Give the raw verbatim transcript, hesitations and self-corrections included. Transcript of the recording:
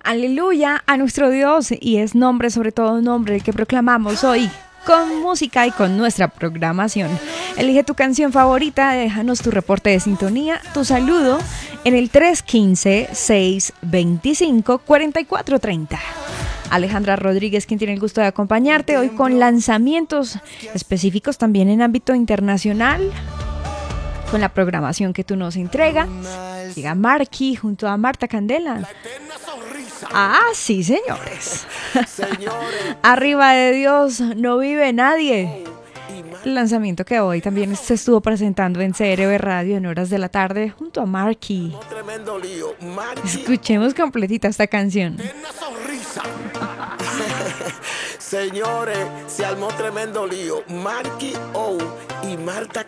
Aleluya a nuestro Dios, y es nombre sobre todo nombre el que proclamamos hoy con música y con nuestra programación. Elige tu canción favorita, déjanos tu reporte de sintonía, tu saludo en el tres uno cinco, seis dos cinco, cuatro cuatro tres cero. Alejandra Rodríguez, quien tiene el gusto de acompañarte hoy con lanzamientos específicos también en ámbito internacional, con la programación que tú nos entregas. Llega Marky junto a Marta Candela. Ah, sí, señores. Arriba de Dios no vive nadie. El lanzamiento que hoy también se estuvo presentando en C R V Radio en horas de la tarde junto a Marky. Escuchemos completita esta canción. Señores, se armó tremendo lío. Marky O y Marta